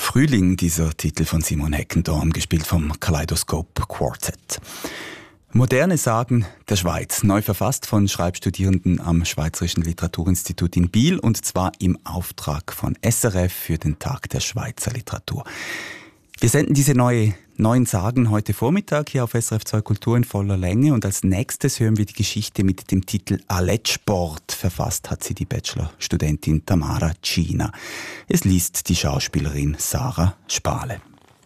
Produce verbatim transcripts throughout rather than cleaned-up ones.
Frühling, dieser Titel von Simon Heckendorn, gespielt vom Kaleidoscope Quartet. Moderne Sagen der Schweiz, neu verfasst von Schreibstudierenden am Schweizerischen Literaturinstitut in Biel und zwar im Auftrag von S R F für den Tag der Schweizer Literatur. Wir senden diese neue, neuen Sagen heute Vormittag hier auf S R F zwei Kultur in voller Länge und als nächstes hören wir die Geschichte mit dem Titel Aletschport. Verfasst hat sie die Bachelorstudentin Tamara Cina. Es liest die Schauspielerin Sarah Spale.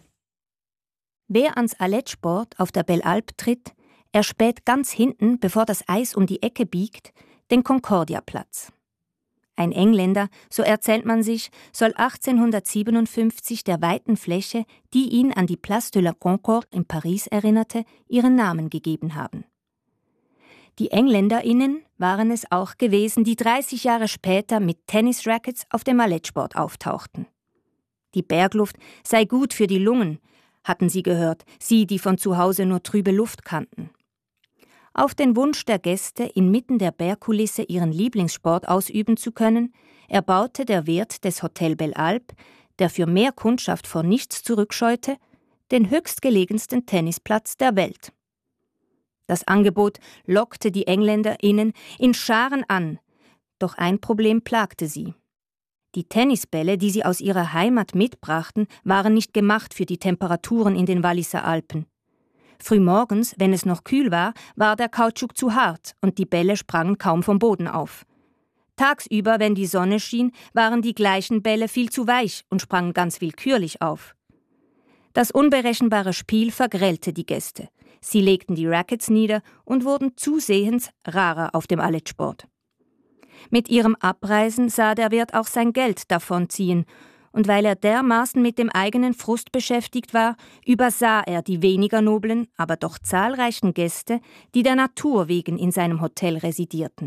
Wer ans Aletschport auf der Belle Alpe tritt, erspäht ganz hinten, bevor das Eis um die Ecke biegt, den Concordia-Platz. Ein Engländer, so erzählt man sich, soll achtzehnhundertsiebenundfünfzig der weiten Fläche, die ihn an die Place de la Concorde in Paris erinnerte, ihren Namen gegeben haben. Die EngländerInnen waren es auch gewesen, die dreißig Jahre später mit Tennisrackets auf dem Aletschport auftauchten. Die Bergluft sei gut für die Lungen, hatten sie gehört, sie, die von zu Hause nur trübe Luft kannten. Auf den Wunsch der Gäste, inmitten der Bergkulisse ihren Lieblingssport ausüben zu können, erbaute der Wirt des Hotel Belle Alpe, der für mehr Kundschaft vor nichts zurückscheute, den höchstgelegensten Tennisplatz der Welt. Das Angebot lockte die EngländerInnen in Scharen an, doch ein Problem plagte sie. Die Tennisbälle, die sie aus ihrer Heimat mitbrachten, waren nicht gemacht für die Temperaturen in den Walliser Alpen. Frühmorgens, wenn es noch kühl war, war der Kautschuk zu hart und die Bälle sprangen kaum vom Boden auf. Tagsüber, wenn die Sonne schien, waren die gleichen Bälle viel zu weich und sprangen ganz willkürlich auf. Das unberechenbare Spiel vergrellte die Gäste. Sie legten die Rackets nieder und wurden zusehends rarer auf dem Aletschport. Mit ihrem Abreisen sah der Wirt auch sein Geld davonziehen, und weil er dermaßen mit dem eigenen Frust beschäftigt war, übersah er die weniger noblen, aber doch zahlreichen Gäste, die der Natur wegen in seinem Hotel residierten.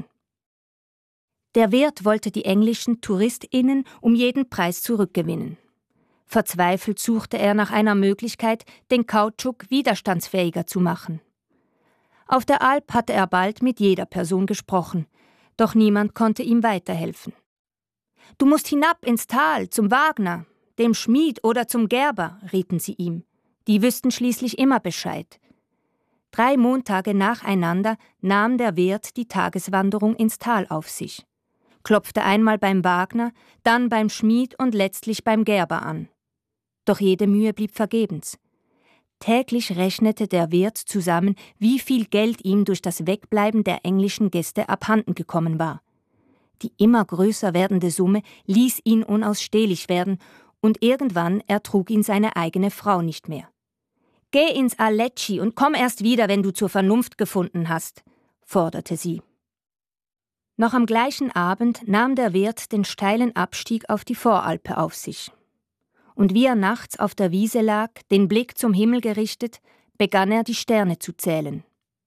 Der Wirt wollte die englischen TouristInnen um jeden Preis zurückgewinnen. Verzweifelt suchte er nach einer Möglichkeit, den Kautschuk widerstandsfähiger zu machen. Auf der Alp hatte er bald mit jeder Person gesprochen, doch niemand konnte ihm weiterhelfen. »Du musst hinab ins Tal, zum Wagner, dem Schmied oder zum Gerber«, rieten sie ihm. Die wüssten schließlich immer Bescheid. Drei Montage nacheinander nahm der Wirt die Tageswanderung ins Tal auf sich. Klopfte einmal beim Wagner, dann beim Schmied und letztlich beim Gerber an. Doch jede Mühe blieb vergebens. Täglich rechnete der Wirt zusammen, wie viel Geld ihm durch das Wegbleiben der englischen Gäste abhanden gekommen war. Die immer größer werdende Summe ließ ihn unausstehlich werden und irgendwann ertrug ihn seine eigene Frau nicht mehr. »Geh ins Alecci und komm erst wieder, wenn du zur Vernunft gefunden hast«, forderte sie. Noch am gleichen Abend nahm der Wirt den steilen Abstieg auf die Voralpe auf sich. Und wie er nachts auf der Wiese lag, den Blick zum Himmel gerichtet, begann er die Sterne zu zählen.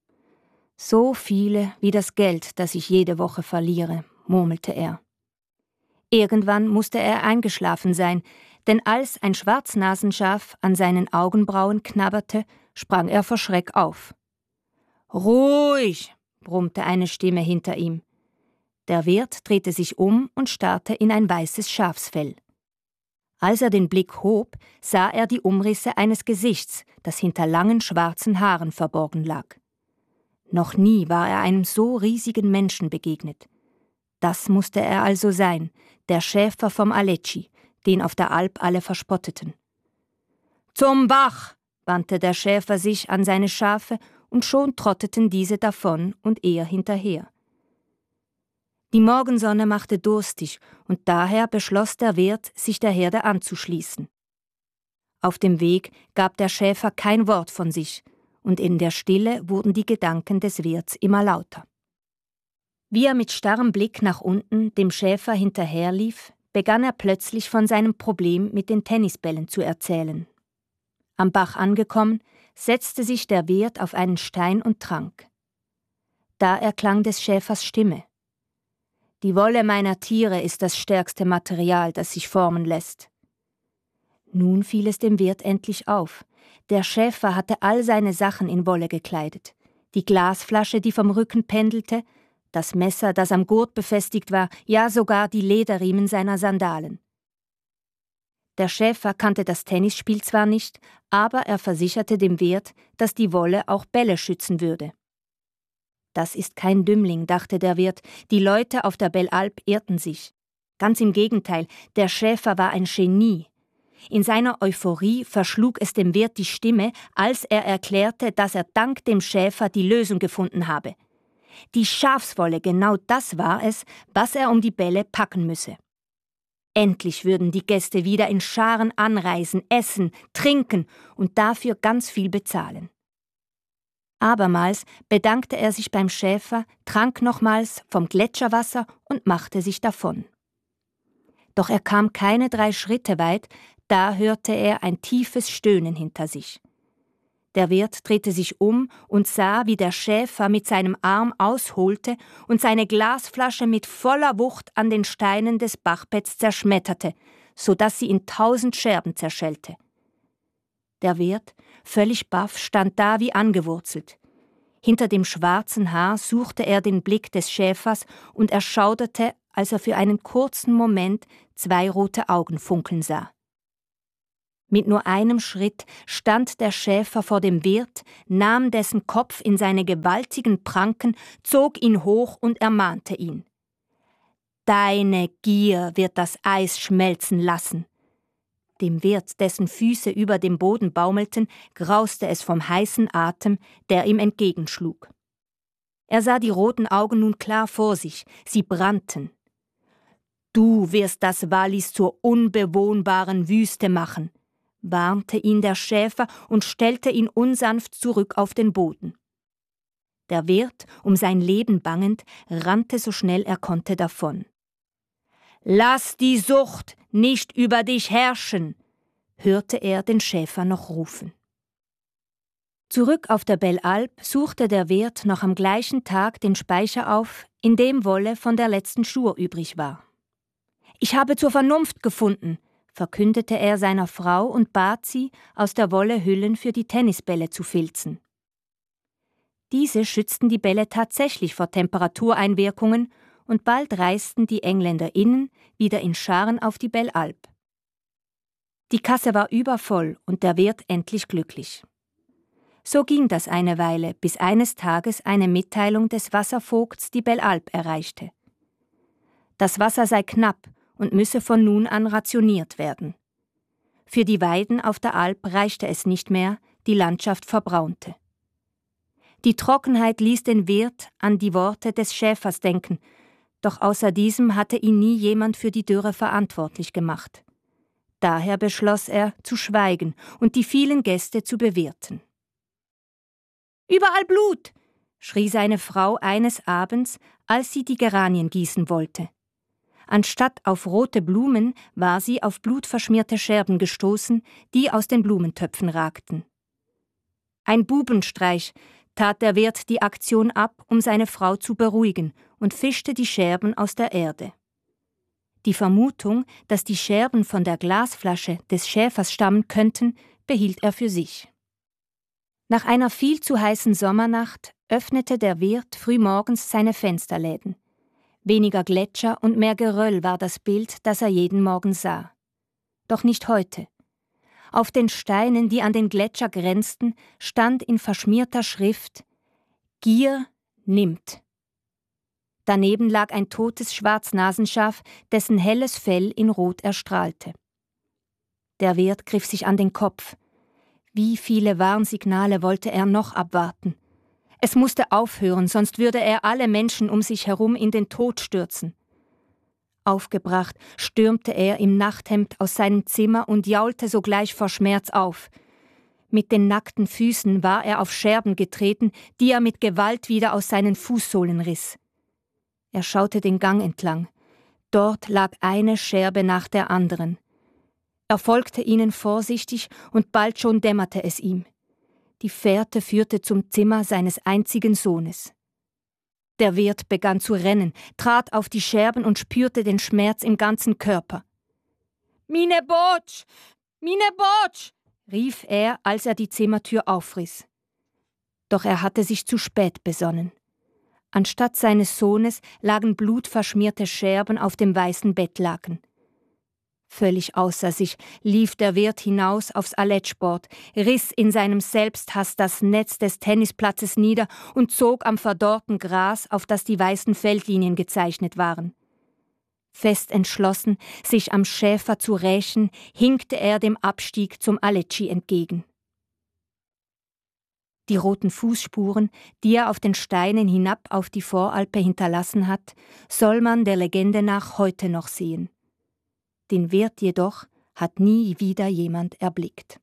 »So viele wie das Geld, das ich jede Woche verliere«, murmelte er. Irgendwann musste er eingeschlafen sein, denn als ein Schwarznasenschaf an seinen Augenbrauen knabberte, sprang er vor Schreck auf. »Ruhig«, brummte eine Stimme hinter ihm. Der Wirt drehte sich um und starrte in ein weißes Schafsfell. Als er den Blick hob, sah er die Umrisse eines Gesichts, das hinter langen schwarzen Haaren verborgen lag. Noch nie war er einem so riesigen Menschen begegnet. Das musste er also sein, der Schäfer vom Alecci, den auf der Alp alle verspotteten. »Zum Bach«, wandte der Schäfer sich an seine Schafe, und schon trotteten diese davon und er hinterher. Die Morgensonne machte durstig, und daher beschloss der Wirt, sich der Herde anzuschließen. Auf dem Weg gab der Schäfer kein Wort von sich, und in der Stille wurden die Gedanken des Wirts immer lauter. Wie er mit starrem Blick nach unten dem Schäfer hinterherlief, begann er plötzlich von seinem Problem mit den Tennisbällen zu erzählen. Am Bach angekommen, setzte sich der Wirt auf einen Stein und trank. Da erklang des Schäfers Stimme. »Die Wolle meiner Tiere ist das stärkste Material, das sich formen lässt.« Nun fiel es dem Wirt endlich auf. Der Schäfer hatte all seine Sachen in Wolle gekleidet. Die Glasflasche, die vom Rücken pendelte, das Messer, das am Gurt befestigt war, ja sogar die Lederriemen seiner Sandalen. Der Schäfer kannte das Tennisspiel zwar nicht, aber er versicherte dem Wirt, dass die Wolle auch Bälle schützen würde. Das ist kein Dümmling, dachte der Wirt, die Leute auf der Belle Alp irrten sich. Ganz im Gegenteil, der Schäfer war ein Genie. In seiner Euphorie verschlug es dem Wirt die Stimme, als er erklärte, dass er dank dem Schäfer die Lösung gefunden habe. Die Schafswolle, genau das war es, was er um die Bälle packen müsse. Endlich würden die Gäste wieder in Scharen anreisen, essen, trinken und dafür ganz viel bezahlen. Abermals bedankte er sich beim Schäfer, trank nochmals vom Gletscherwasser und machte sich davon. Doch er kam keine drei Schritte weit, da hörte er ein tiefes Stöhnen hinter sich. Der Wirt drehte sich um und sah, wie der Schäfer mit seinem Arm ausholte und seine Glasflasche mit voller Wucht an den Steinen des Bachbetts zerschmetterte, so dass sie in tausend Scherben zerschellte. Der Wirt, völlig baff, stand da wie angewurzelt. Hinter dem schwarzen Haar suchte er den Blick des Schäfers und erschauderte, als er für einen kurzen Moment zwei rote Augen funkeln sah. Mit nur einem Schritt stand der Schäfer vor dem Wirt, nahm dessen Kopf in seine gewaltigen Pranken, zog ihn hoch und ermahnte ihn. »Deine Gier wird das Eis schmelzen lassen.« Dem Wirt, dessen Füße über dem Boden baumelten, grauste es vom heißen Atem, der ihm entgegenschlug. Er sah die roten Augen nun klar vor sich, sie brannten. »Du wirst das Wallis zur unbewohnbaren Wüste machen«, warnte ihn der Schäfer und stellte ihn unsanft zurück auf den Boden. Der Wirt, um sein Leben bangend, rannte so schnell er konnte davon. »Lass die Sucht nicht über dich herrschen«, hörte er den Schäfer noch rufen. Zurück auf der Belle Alp suchte der Wirt noch am gleichen Tag den Speicher auf, in dem Wolle von der letzten Schur übrig war. »Ich habe zur Vernunft gefunden«, verkündete er seiner Frau und bat sie, aus der Wolle Hüllen für die Tennisbälle zu filzen. Diese schützten die Bälle tatsächlich vor Temperatureinwirkungen und bald reisten die EngländerInnen wieder in Scharen auf die Belle Alp. Die Kasse war übervoll und der Wirt endlich glücklich. So ging das eine Weile, bis eines Tages eine Mitteilung des Wasservogts die Belle Alp erreichte. Das Wasser sei knapp und müsse von nun an rationiert werden. Für die Weiden auf der Alp reichte es nicht mehr, die Landschaft verbraunte. Die Trockenheit ließ den Wirt an die Worte des Schäfers denken, doch außer diesem hatte ihn nie jemand für die Dürre verantwortlich gemacht. Daher beschloss er, zu schweigen und die vielen Gäste zu bewirten. »Überall Blut«, schrie seine Frau eines Abends, als sie die Geranien gießen wollte. Anstatt auf rote Blumen war sie auf blutverschmierte Scherben gestoßen, die aus den Blumentöpfen ragten. Ein Bubenstreich, tat der Wirt die Aktion ab, um seine Frau zu beruhigen, und fischte die Scherben aus der Erde. Die Vermutung, dass die Scherben von der Glasflasche des Schäfers stammen könnten, behielt er für sich. Nach einer viel zu heißen Sommernacht öffnete der Wirt frühmorgens seine Fensterläden. Weniger Gletscher und mehr Geröll war das Bild, das er jeden Morgen sah. Doch nicht heute. Auf den Steinen, die an den Gletscher grenzten, stand in verschmierter Schrift »Gier nimmt«. Daneben lag ein totes Schwarznasenschaf, dessen helles Fell in Rot erstrahlte. Der Wirt griff sich an den Kopf. Wie viele Warnsignale wollte er noch abwarten? Es musste aufhören, sonst würde er alle Menschen um sich herum in den Tod stürzen. Aufgebracht stürmte er im Nachthemd aus seinem Zimmer und jaulte sogleich vor Schmerz auf. Mit den nackten Füßen war er auf Scherben getreten, die er mit Gewalt wieder aus seinen Fußsohlen riss. Er schaute den Gang entlang. Dort lag eine Scherbe nach der anderen. Er folgte ihnen vorsichtig und bald schon dämmerte es ihm. Die Fährte führte zum Zimmer seines einzigen Sohnes. Der Wirt begann zu rennen, trat auf die Scherben und spürte den Schmerz im ganzen Körper. »Mine Botsch! Mine Botsch!« rief er, als er die Zimmertür aufriss. Doch er hatte sich zu spät besonnen. Anstatt seines Sohnes lagen blutverschmierte Scherben auf dem weißen Bettlaken. Völlig außer sich lief der Wirt hinaus aufs Aletschbord, riss in seinem Selbsthass das Netz des Tennisplatzes nieder und zog am verdorrten Gras, auf das die weißen Feldlinien gezeichnet waren. Fest entschlossen, sich am Schäfer zu rächen, hinkte er dem Abstieg zum Alecci entgegen. Die roten Fußspuren, die er auf den Steinen hinab auf die Voralpe hinterlassen hat, soll man der Legende nach heute noch sehen. Den Wirt jedoch hat nie wieder jemand erblickt.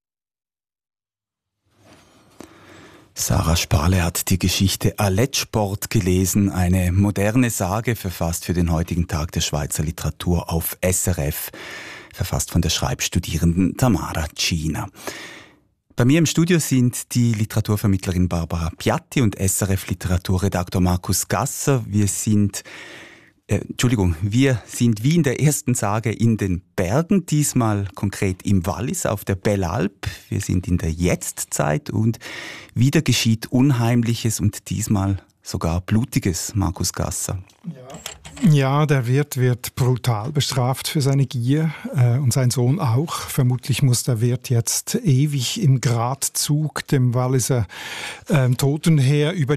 Sarah Sparle hat die Geschichte Aletschbord gelesen, eine moderne Sage, verfasst für den heutigen Tag der Schweizer Literatur auf S R F, verfasst von der Schreibstudierenden Tamara Cina. Bei mir im Studio sind die Literaturvermittlerin Barbara Piatti und S R F-Literaturredaktor Markus Gasser. Wir sind Äh, Entschuldigung, wir sind wie in der ersten Sage in den Bergen, diesmal konkret im Wallis auf der Bellalp. Wir sind in der Jetztzeit und wieder geschieht Unheimliches und diesmal sogar Blutiges, Markus Gasser. Ja. Ja, der Wirt wird brutal bestraft für seine Gier äh, und sein Sohn auch. Vermutlich muss der Wirt jetzt ewig im Gratzug dem Walliser äh, Totenheer über